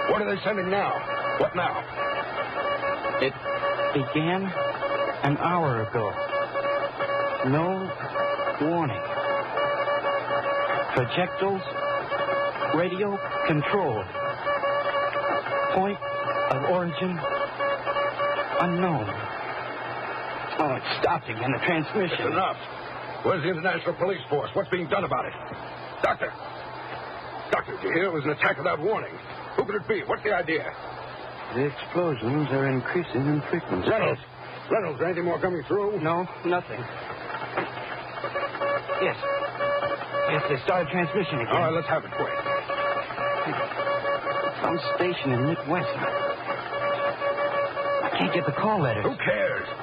What are they sending now? What now? It began an hour ago. No warning. Projectiles, radio controlled. Point of origin unknown. Oh, it stopped again, the transmission. It's enough. Where's the International Police Force? What's being done about it? Doctor! Doctor, did you hear? It was an attack without warning. Who could it be? What's the idea? The explosions are increasing in frequency. Reynolds, is there anything more coming through? No, nothing. Yes, they started transmission again. All right, let's have it quick. Some station in Midwest. I can't get the call letters. Who cares?